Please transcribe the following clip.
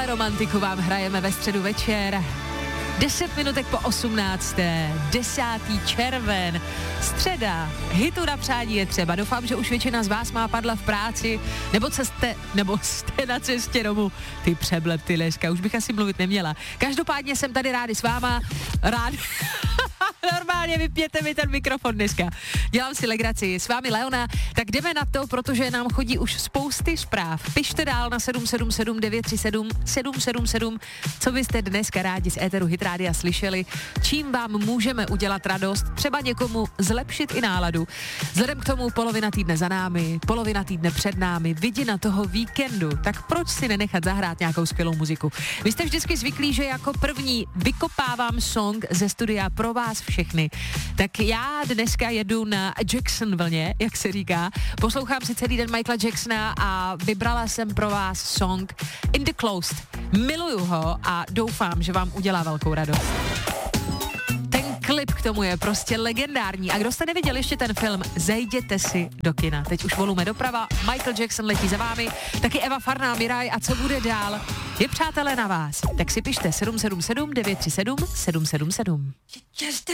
Tuhle romantiku vám hrajeme ve středu večer. 10 minutek po 18. 10. červen. Středa. Hitu na přání je třeba. Doufám, že už většina z vás má padla v práci, nebo jste na cestě domů. Ty přeblepty dneska, už bych asi mluvit neměla. Každopádně jsem tady rádi s váma. Normálně vypněte mi ten mikrofon dneska. Dělám si legraci. S vámi Leona. Tak jdeme na to, protože nám chodí už spousty zpráv. Pište dál na 777 937 777, co byste dneska rádi z éteru Hit Rádia slyšeli, čím vám můžeme udělat radost, třeba někomu zlepšit i náladu. Vzhledem k tomu polovina týdne za námi, polovina týdne před námi, vidina toho víkendu, tak proč si nenechat zahrát nějakou skvělou muziku? Vy jste vždycky zvyklí, že jako první vykopávám song ze studia pro vás všechny. Tak já dneska jedu na Jackson vlně, jak se říká. Poslouchám si celý den Michaela Jacksona a vybrala jsem pro vás song In the Closed. Miluju ho a doufám, že vám udělá velkou radost. Ten klip k tomu je prostě legendární. A kdo jste neviděl ještě ten film, zajděte si do kina. Teď už volume doprava, Michael Jackson letí za vámi, taky Eva Farná, Miraj a co bude dál, je přátelé na vás. Tak si pište 777 937 777.